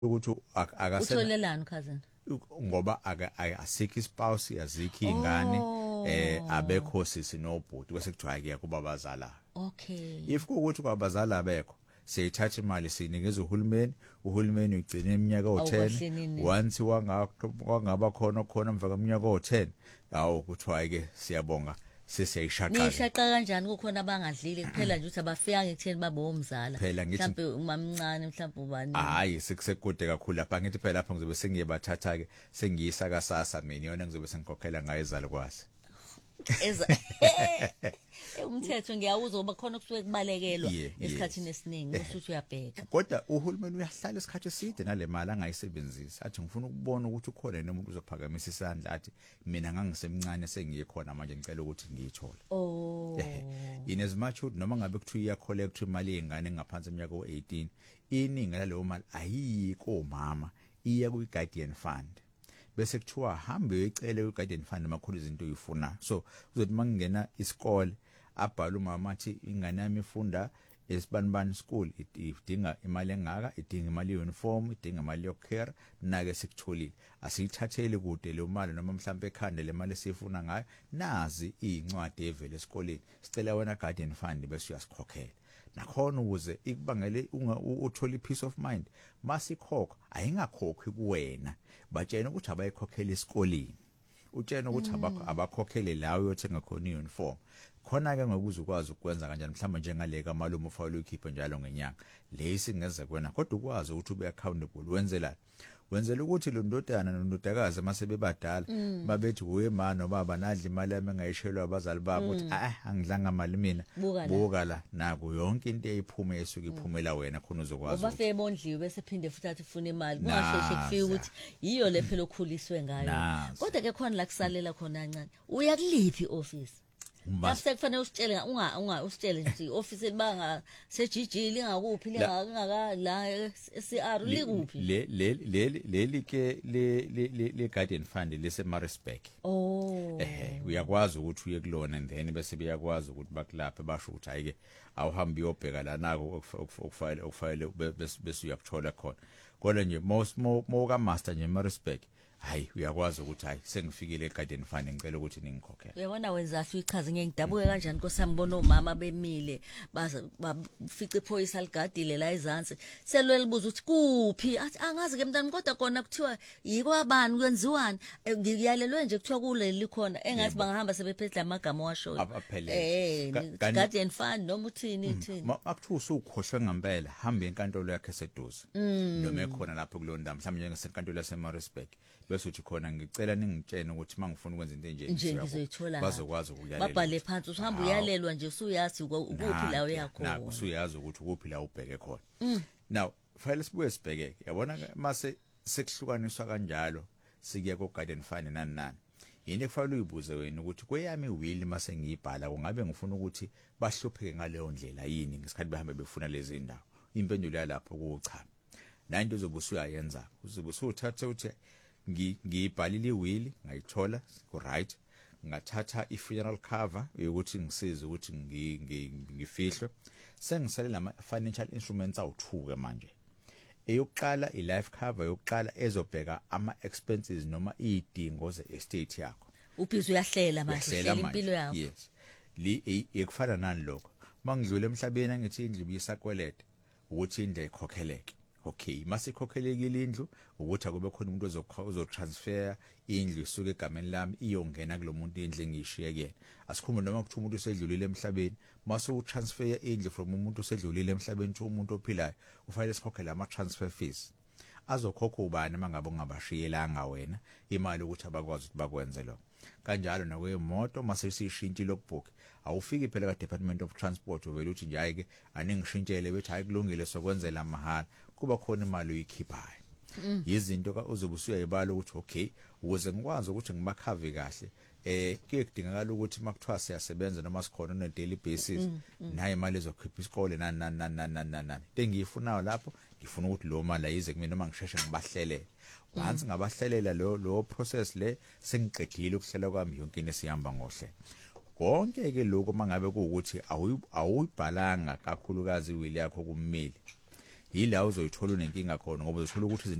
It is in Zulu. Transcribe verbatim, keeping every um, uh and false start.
ukuthi akasena utholelana cousin ngoba aka asikho ispouse yazikho izingane eh abekho sisi nobhuti bese kuthiwa ke kuba bazala. Okay, If ukuthi kwabazala abekho siyithatha imali sinikeza uhulumeni, uhulumeni ugcina iminyaka o10 once wangaba khona khona mva kweminyaka o10 awu kuthiwa ke siyabonga sesiyayishaqa. nishaqa kanjani kukhona abangadlile kuphela nje ukuthi abafika ngekutheni babe umzala mhlawumbe umamncane mhlawumbe ubani. Hayi sekude kakhulu lapha ngithi phela lapha ngizobe sengiyebathatha ke sengiyisa kasasa mina yona ngizobe sengikhokhela ngayo izalo kwasi. Eza umthetho ngiyawuza uba khona kusuke kubalekelwa esikhathini esiningi usuthi uyabheka. Kodwa uhulumeni uyahlala isikhathi eside nale mali angayisebenzisa athi ngifuna ukubona ukuthi ukhona nomuntu uzophakamisa isandla athi mina ngangisemncane sengiyekhona manje ngicela ukuthi ngiyithole. Oh, in as much ukuthi noma ngabe kuthiwa iya collect imali yengane engaphansi eminyaka o18 iningi laleyo mali ayikho omama iya ku guardian fund bese kuthiwa hambe uyicele ku guardian fund amakhulu izinto uyifuna. So uzothi mangena isikole abhala umama athi ingane yami ifunda esibanibani school idinga imali engaka, idinga imali uniform, idinga imali yokucare, nake sikutholile asiyithathele kude le mali noma mhlambe ekhanda le mali esifuna ngayo nazi incwadi evele esikoleni sicela wena guardian fund bese uyasikhokhela nakhona ukuze ikubangele uthola peace of mind masikhokha ayingakhokhi kuwena batshena ukuthi abayikhokhela esikoleni utshena ukuthi abakhokhele la uyothenga khona uniform khona ke ngokuza ukwazi ukwenza kanjani mhlawumbe njengale kaMalume ufawule ukhiphe njalo ngenyanga lesi ngeze kwena kodwa ukwazi ukuthi ube accountable wenzela wenzela ukuthi lo ndodana nondodakazi mase bebadala babethi uwe ma no baba nadla imali yami engayishelwa abazali babo ukuthi ah angidlanga imali mina buka la naku yonke into eyiphuma esuka iphumela wena khona uzokwazi ngoba fe bondliwe bese phinde futhi athi ufuna imali kungasheshe kufika ukuthi yiyo le phela okhuliswe ngayo. Kodwa ke khona la kusalela khona kancane uya kuliphi office base kufanele usitshele unga unga usitshele nje office libanga sejijili ingakuphi lingaka la S R likuphi le le leli ke le le guardian fund lese Maritzburg. Oh eh uyakwazi ukuthi uye kulona and then bese beyakwazi ukuthi bakulaphe basho ukuthi hayike awuhambi uyobheka la nako okufayile okufayile bese uyakuthola khona kodwa nje most mo ka master nje Maritzburg hayi uyakwazi ukuthi hayi sengifikile eGarden Fund ngicela ukuthi ningikhokhele. Uyabona wenzathi uyichaza ngiyengidabuke kanjani nkosambona omama bemile baza bafica iphoyisa ligadile la ezansi selwe libuza ukuthi kuphi athi angazi ke mntana kodwa kona kuthiwa yikwabani kwenziwani ngiyalelwe nje kuthiwa kuleli khona engathi bangahamba sebephethela amagama washo eh Garden Fund noma uthini uthini akuthiwa usukhohlwe ngempela hamba enkantolo yakhe eseduze noma ekhona lapho kulonda mhlawumbe njengesenkantolo yaseMaritzburg bese uthi khona ngicela ningitshene ukuthi mangifuna ukwenza into enje ngizoyithola bazokwazi ukuyalela babhale phansi usihamba uyalelwa nje usuyazi ukuphi la uyakho na usuyazi ukuthi ukuphi la ubheke khona. Now file sibuye sibheke yabona mase sekuhlukaniswa kanjalo sikiya ku Garden Fund nani nani yini kufanele uyibuze wena ukuthi kweyami will mase ngiyibhala kungabe ngifuna ukuthi bahlupheke ngaleyo ndlela yini ngesikhathi behambe befuna lezi ndawo. Impendulo yalapho kucha na into zobusuyayenza uzobusuthatha uthi ngiyibhalile iwill ngayithola ku right ngathatha i-funeral cover ukuthi ngisize ukuthi ngifihlwe sengisale lama financial instruments awuthuke manje. Eyokuqala i-life cover yokuqala ezobheka ama expenses noma idingo ze estate yakho ubhizi uyahlela manje impilo yakho. Yes li ekufana nani lokho mangidlule emhlabeni ngithi indlu bisakwelede ukuthi indle ikhokheleke. Okay mase ikhokhelekile indlu ukuthi akube khona umuntu ozotransfer indlu isuke egameni lami iyongena kulomuntu indle engiyishiye kuyena asikhumule noma kuthi umuntu osedlulile emhlabeni mase utransfer indlu from umuntu osedlulile emhlabeni to umuntu ophilayo ufanele sikhokhele ama transfer fees azokhokha ubani mangabe ungabashiyelanga wena imali ukuthi abakwazi ukuthi bakwenze lo kanjalo nakwemoto mase sishintshe logbook awufiki phela ka Department of Transport uvela uthi nje hayi ke aningishintshele bethi hayi kulungile sokwenzela mahala kuba khona imali uyikhiphayo. Yizinto ka uzobe usuyayibala ukuthi okay ukuze ngikwazi ukuthi ngibakhave kahle eh kuye kudingakala ukuthi makuthiwa siyasebenza noma sikhona on a daily basis naye imali ezokhipha isikole nani nani nani nani nani engiyifunayo lapho ngifuna ukuthi lo mali ayize kimi noma ngisheshe ngibahlelele once ngabahlelela lo lo process le sengiqedile ukuhlela kwami yonke into esihamba ngohle. Konke ke lokho mangabe kuukuthi awuyibhalanga kakhulukazi iwill yakho kummeli yila uzoyithola unenkinga khona ngoba uzothola ukuthi